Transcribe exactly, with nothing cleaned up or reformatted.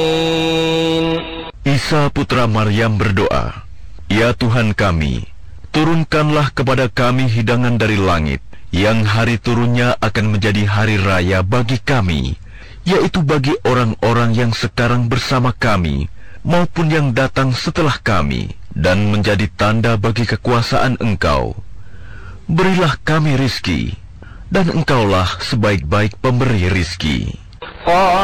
Isa putra Maryam berdoa, "Ya Tuhan kami, turunkanlah kepada kami hidangan dari langit, yang hari turunnya akan menjadi hari raya bagi kami, yaitu bagi orang-orang yang sekarang bersama kami, maupun yang datang setelah kami, dan menjadi tanda bagi kekuasaan Engkau. Berilah kami rizki, dan Engkaulah sebaik-baik pemberi rizki."